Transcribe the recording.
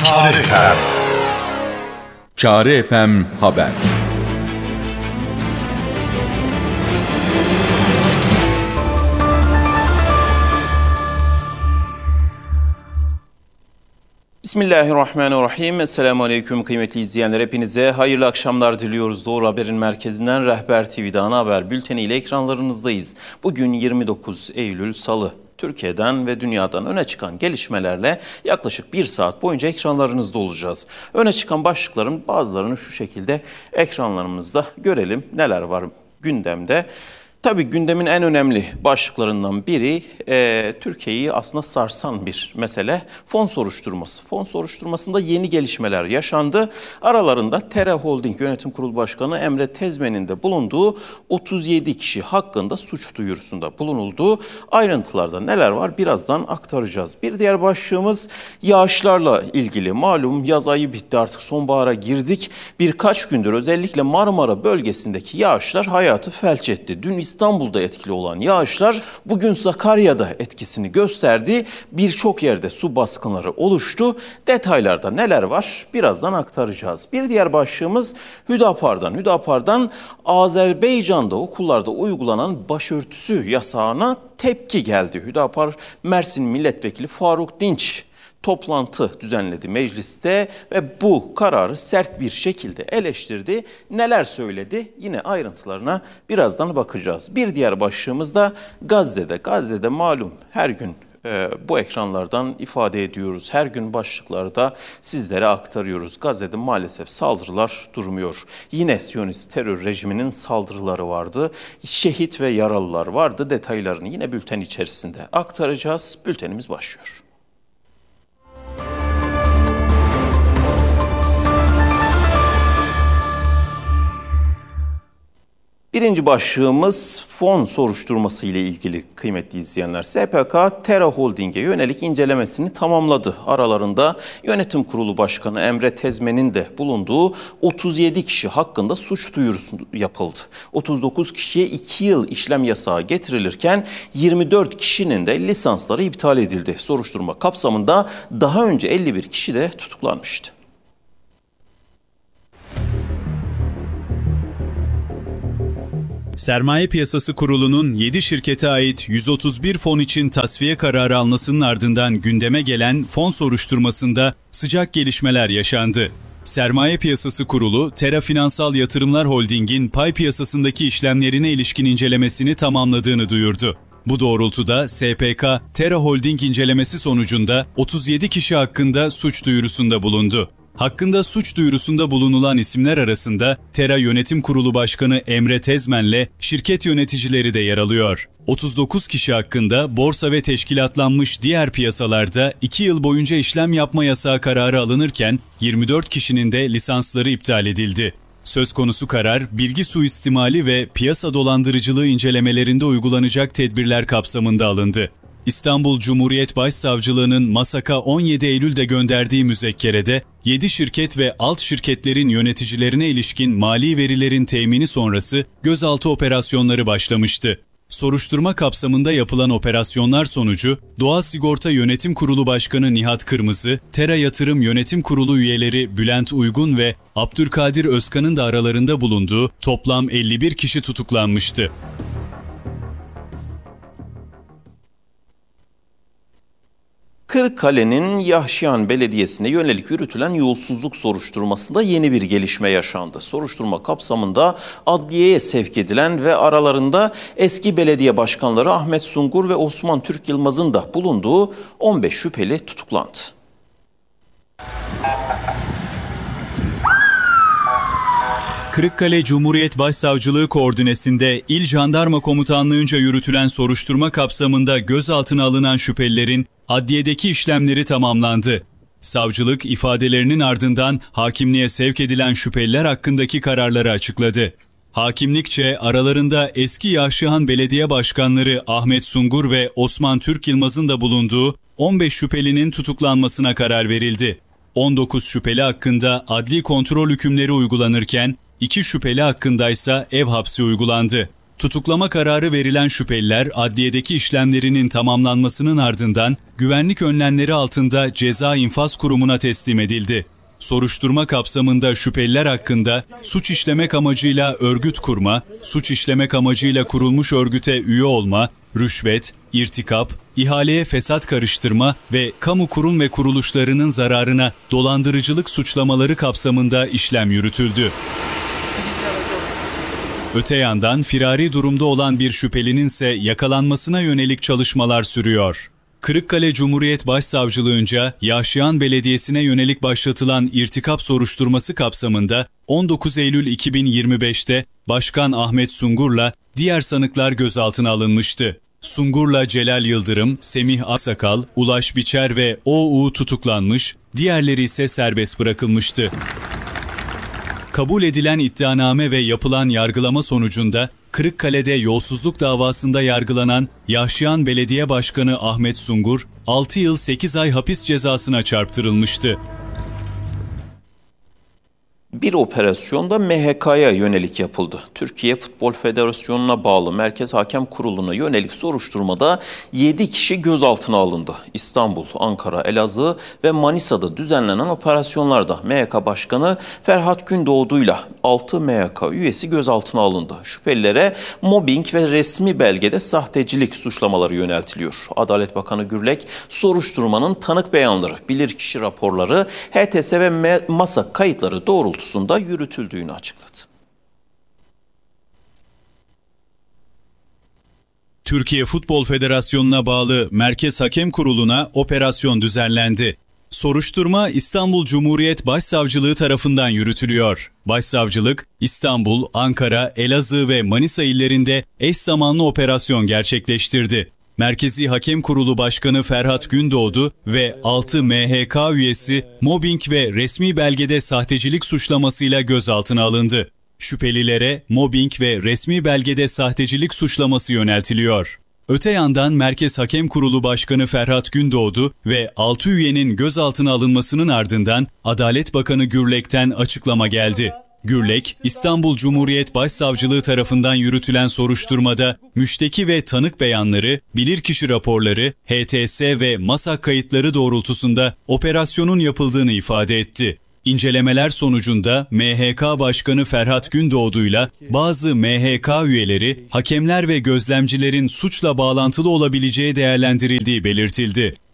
Çağrı FM. Çağrı FM Haber. Bismillahirrahmanirrahim. Esselamu Aleyküm kıymetli izleyenler. Hepinize hayırlı akşamlar diliyoruz. Doğru Haber'in merkezinden Rehber TV'de ana haber bülteni ile ekranlarınızdayız. Bugün 29 Eylül Salı. Türkiye'den ve dünyadan öne çıkan gelişmelerle yaklaşık bir saat boyunca ekranlarınızda olacağız. Öne çıkan başlıkların bazılarını şu şekilde ekranlarımızda görelim. Neler var gündemde? Tabii gündemin en önemli başlıklarından biri Türkiye'yi aslında sarsan bir mesele fon soruşturması. Fon soruşturmasında yeni gelişmeler yaşandı. Aralarında Tera Holding Yönetim Kurulu Başkanı Emre Tezmen'in de bulunduğu 37 kişi hakkında suç duyurusunda bulunulduğu ayrıntılarda neler var birazdan aktaracağız. Bir diğer başlığımız yağışlarla ilgili. Malum yaz ayı bitti, artık sonbahara girdik. Birkaç gündür özellikle Marmara bölgesindeki yağışlar hayatı felç etti. Dün İstanbul'da etkili olan yağışlar bugün Sakarya'da etkisini gösterdi. Birçok yerde su baskınları oluştu. Detaylarda neler var birazdan aktaracağız. Bir diğer başlığımız Hüdapar'dan Azerbaycan'da okullarda uygulanan başörtüsü yasağına tepki geldi. Hüdapar Mersin Milletvekili Faruk Dinç toplantı düzenledi mecliste ve bu kararı sert bir şekilde eleştirdi. Neler söyledi? Yine ayrıntılarına birazdan bakacağız. Bir diğer başlığımız da Gazze'de. Gazze'de malum her gün bu ekranlardan ifade ediyoruz. Her gün başlıklarda sizlere aktarıyoruz. Gazze'de maalesef saldırılar durmuyor. Yine Siyonist terör rejiminin saldırıları vardı. Şehit ve yaralılar vardı. Detaylarını yine bülten içerisinde aktaracağız. Bültenimiz başlıyor. Birinci başlığımız fon soruşturması ile ilgili kıymetli izleyenler. SPK Tera Holding'e yönelik incelemesini tamamladı. Aralarında Yönetim Kurulu Başkanı Emre Tezmen'in de bulunduğu 37 kişi hakkında suç duyurusu yapıldı. 39 kişiye 2 yıl işlem yasağı getirilirken 24 kişinin de lisansları iptal edildi. Soruşturma kapsamında daha önce 51 kişi de tutuklanmıştı. Sermaye Piyasası Kurulu'nun 7 şirkete ait 131 fon için tasfiye kararı almasının ardından gündeme gelen fon soruşturmasında sıcak gelişmeler yaşandı. Sermaye Piyasası Kurulu, Tera Finansal Yatırımlar Holding'in pay piyasasındaki işlemlerine ilişkin incelemesini tamamladığını duyurdu. Bu doğrultuda SPK, Tera Holding incelemesi sonucunda 37 kişi hakkında suç duyurusunda bulundu. Hakkında suç duyurusunda bulunulan isimler arasında Tera Yönetim Kurulu Başkanı Emre Tezmen'le şirket yöneticileri de yer alıyor. 39 kişi hakkında borsa ve teşkilatlanmış diğer piyasalarda 2 yıl boyunca işlem yapma yasağı kararı alınırken 24 kişinin de lisansları iptal edildi. Söz konusu karar, bilgi suistimali ve piyasa dolandırıcılığı incelemelerinde uygulanacak tedbirler kapsamında alındı. İstanbul Cumhuriyet Başsavcılığı'nın MASAK'a 17 Eylül'de gönderdiği müzekkerede 7 şirket ve alt şirketlerin yöneticilerine ilişkin mali verilerin temini sonrası gözaltı operasyonları başlamıştı. Soruşturma kapsamında yapılan operasyonlar sonucu Doğa Sigorta Yönetim Kurulu Başkanı Nihat Kırmızı, Tera Yatırım Yönetim Kurulu üyeleri Bülent Uygun ve Abdülkadir Özkan'ın da aralarında bulunduğu toplam 51 kişi tutuklanmıştı. Kırıkkale'nin Yahşihan Belediyesi'ne yönelik yürütülen yolsuzluk soruşturmasında yeni bir gelişme yaşandı. Soruşturma kapsamında adliyeye sevk edilen ve aralarında eski belediye başkanları Ahmet Sungur ve Osman Türk Yılmaz'ın da bulunduğu 15 şüpheli tutuklandı. Kırıkkale Cumhuriyet Başsavcılığı koordinesinde İl Jandarma Komutanlığı'nca yürütülen soruşturma kapsamında gözaltına alınan şüphelilerin adliyedeki işlemleri tamamlandı. Savcılık ifadelerinin ardından hakimliğe sevk edilen şüpheliler hakkındaki kararları açıkladı. Hakimlikçe aralarında eski Yahşihan Belediye Başkanları Ahmet Sungur ve Osman Türk Yılmaz'ın da bulunduğu 15 şüphelinin tutuklanmasına karar verildi. 19 şüpheli hakkında adli kontrol hükümleri uygulanırken 2 şüpheli hakkındaysa ev hapsi uygulandı. Tutuklama kararı verilen şüpheliler adliyedeki işlemlerinin tamamlanmasının ardından güvenlik önlemleri altında Ceza İnfaz Kurumu'na teslim edildi. Soruşturma kapsamında şüpheliler hakkında suç işlemek amacıyla örgüt kurma, suç işlemek amacıyla kurulmuş örgüte üye olma, rüşvet, irtikap, ihaleye fesat karıştırma ve kamu kurum ve kuruluşlarının zararına dolandırıcılık suçlamaları kapsamında işlem yürütüldü. Öte yandan firari durumda olan bir şüphelinin ise yakalanmasına yönelik çalışmalar sürüyor. Kırıkkale Cumhuriyet Başsavcılığınca Yahşihan Belediyesi'ne yönelik başlatılan irtikap soruşturması kapsamında 19 Eylül 2025'te Başkan Ahmet Sungur'la diğer sanıklar gözaltına alınmıştı. Sungur'la Celal Yıldırım, Semih Aksakal, Ulaş Biçer ve O.U. tutuklanmış, diğerleri ise serbest bırakılmıştı. Kabul edilen iddianame ve yapılan yargılama sonucunda Kırıkkale'de yolsuzluk davasında yargılanan Yahşihan Belediye Başkanı Ahmet Sungur, 6 yıl 8 ay hapis cezasına çarptırılmıştı. Bir operasyon da MHK'ya yönelik yapıldı. Türkiye Futbol Federasyonu'na bağlı Merkez Hakem Kurulu'na yönelik soruşturmada 7 kişi gözaltına alındı. İstanbul, Ankara, Elazığ ve Manisa'da düzenlenen operasyonlarda MHK Başkanı Ferhat Gündoğdu'yla 6 MHK üyesi gözaltına alındı. Şüphelilere mobbing ve resmi belgede sahtecilik suçlamaları yöneltiliyor. Adalet Bakanı Gürlek, soruşturmanın tanık beyanları, bilirkişi raporları, HTS ve masa kayıtları doğrultusunda yürütüldüğünü açıkladı. Türkiye Futbol Federasyonu'na bağlı Merkez Hakem Kurulu'na operasyon düzenlendi. Soruşturma İstanbul Cumhuriyet Başsavcılığı tarafından yürütülüyor. Başsavcılık, İstanbul, Ankara, Elazığ ve Manisa illerinde eş zamanlı operasyon gerçekleştirdi. Merkezi Hakem Kurulu Başkanı Ferhat Gündoğdu ve 6 MHK üyesi mobbing ve resmi belgede sahtecilik suçlamasıyla gözaltına alındı. Şüphelilere mobbing ve resmi belgede sahtecilik suçlaması yöneltiliyor. Öte yandan Merkez Hakem Kurulu Başkanı Ferhat Gündoğdu ve 6 üyenin gözaltına alınmasının ardından Adalet Bakanı Gürlek'ten açıklama geldi. Gürlek, İstanbul Cumhuriyet Başsavcılığı tarafından yürütülen soruşturmada müşteki ve tanık beyanları, bilirkişi raporları, HTS ve masa kayıtları doğrultusunda operasyonun yapıldığını ifade etti. İncelemeler sonucunda MHK Başkanı Ferhat Gündoğdu'yla bazı MHK üyeleri, hakemler ve gözlemcilerin suçla bağlantılı olabileceği değerlendirildiği belirtildi.